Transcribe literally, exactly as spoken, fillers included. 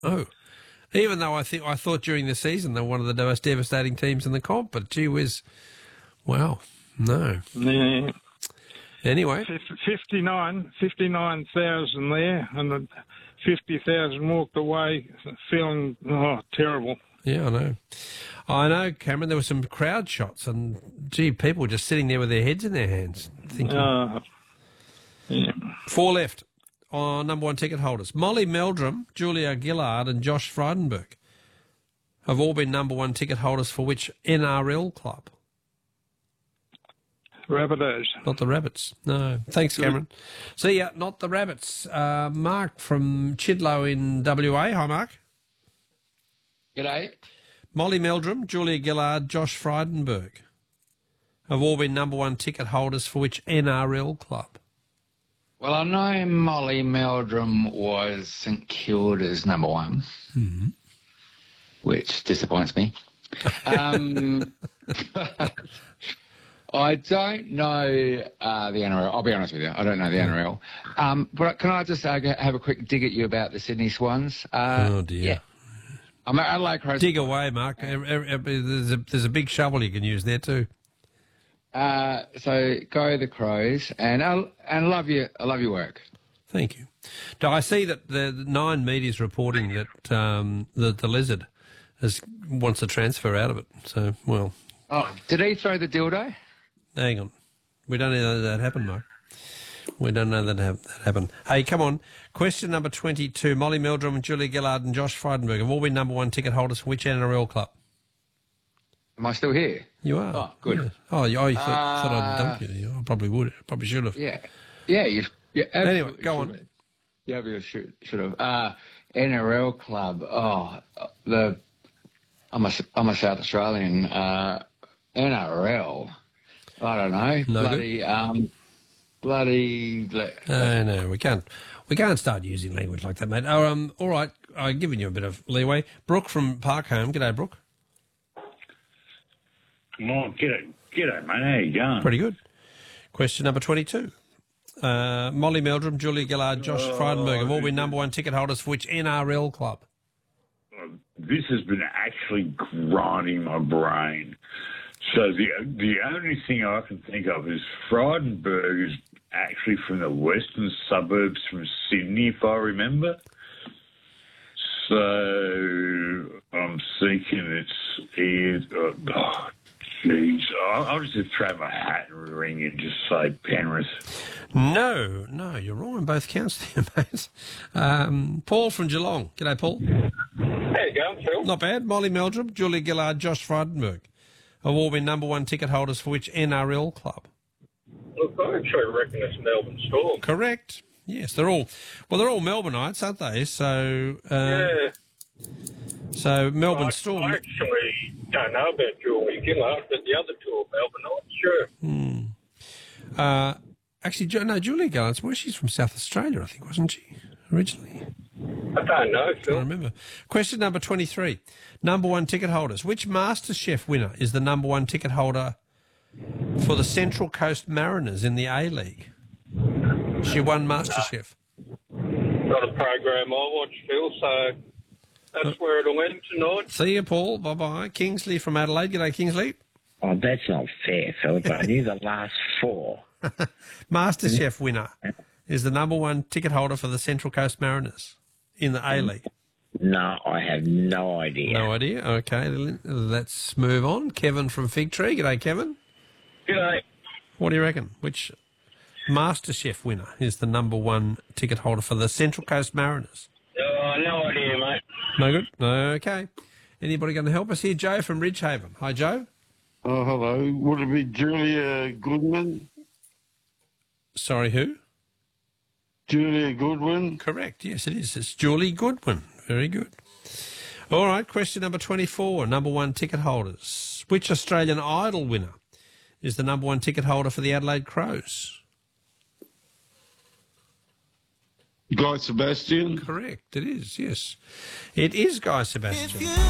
Oh, even though I think I thought during the season they were one of the most devastating teams in the comp, but gee whiz, wow, no. Yeah. Anyway, fifty-nine, fifty-nine thousand there, and the fifty thousand walked away feeling oh terrible. Yeah, I know. I know, Cameron, there were some crowd shots and, gee, people just sitting there with their heads in their hands. Thinking. Uh, yeah. Four left on number one ticket holders. Molly Meldrum, Julia Gillard and Josh Frydenberg have all been number one ticket holders for which N R L club? Rabbitohs. Not the Rabbits. No. Thanks, Cameron. See ya, not the Rabbits. Uh, Mark from Chidlow in W A. Hi, Mark. G'day. Molly Meldrum, Julia Gillard, Josh Frydenberg have all been number one ticket holders for which N R L club? Well, I know Molly Meldrum was St Kilda's number one, mm-hmm. which disappoints me. Um, I don't know uh, the N R L. I'll be honest with you. I don't know the N R L. Um, but can I just uh, have a quick dig at you about the Sydney Swans? Uh, oh, dear. Yeah. I'm at Adelaide Crows. Dig away, Mark. There's a, there's a big shovel you can use there too. Uh, so go the Crows, and I and love you. I love your work. Thank you. Do I see that the, the Nine Media's reporting that um, the the Lizard has wants to transfer out of it. So well. Oh, did he throw the dildo? Hang on, we don't know that happened, Mark. We don't know that have, that happened. Hey, come on. Question number twenty-two. Molly Meldrum, Julia Gillard and Josh Frydenberg have all been number one ticket holders for which N R L club? Am I still here? You are. Oh, good. Yeah. Oh, you, oh, you thought, uh, thought I'd dump you. I probably would. Probably should have. Yeah. Yeah, you, you Anyway, go on. Have. Yeah, you should, should have. Uh, N R L club. Oh, the... I'm a, I'm a South Australian. Uh, N R L. I don't know. No bloody... Good? Um, bloody... No, no, we can't. We can't start using language like that, mate. Oh, um, all right, I've given you a bit of leeway. Brooke from Parkhome. G'day, Brooke. Oh, g'day, g'day, mate. How you going? Pretty good. Question number twenty-two. Uh, Molly Meldrum, Julia Gillard, Josh Oh, Frydenberg have all been number one ticket holders for which N R L club? This has been actually grinding my brain. So the the only thing I can think of is Frydenberg is actually from the western suburbs from Sydney, if I remember. So I'm thinking it's either... Oh, jeez. I'll, I'll just throw my hat in the ring and just say Penrith. No, no, you're wrong on both counts there, mate. Um, Paul from Geelong. G'day, Paul. How you going, Phil? Not bad. Molly Meldrum, Julia Gillard, Josh Frydenberg have all been number one ticket holders for which N R L club? Look, I actually reckon it's Melbourne Storm. Correct. Yes, they're all... Well, they're all Melbourneites, aren't they? So... Uh, yeah. So, Melbourne I, Storm... I actually don't know about Julia Gillard, but the other two are Melbourneites, sure. Hmm. Uh, actually, Jo- no, Julia Gillard's... Well, she's from South Australia, I think, wasn't she, originally? I don't know, Phil. I remember. Question number twenty-three. Number one ticket holders. Which MasterChef winner is the number one ticket holder for the Central Coast Mariners in the A-League? She won MasterChef. Not a program I watch, Phil, so that's uh, where it'll end tonight. See you, Paul. Bye-bye. Kingsley from Adelaide. G'day, Kingsley. Oh, that's not fair, Philip. I knew the last four. MasterChef winner is the number one ticket holder for the Central Coast Mariners in the A-League. No, I have no idea. No idea? Okay, let's move on. Kevin from Fig Tree. G'day, Kevin. G'day. What do you reckon? Which MasterChef winner is the number one ticket holder for the Central Coast Mariners? Uh, no idea, mate. No good? Okay. Anybody going to help us here? Joe from Ridgehaven. Hi, Joe. Oh, hello. Would it be Julia Goodman? Sorry, who? Julia Goodwin. Correct. Yes, it is. It's Julie Goodwin. Very good. All right. Question number twenty-four. Number one ticket holders. Which Australian Idol winner is the number one ticket holder for the Adelaide Crows? Guy Sebastian. Correct. It is. Yes, it is Guy Sebastian.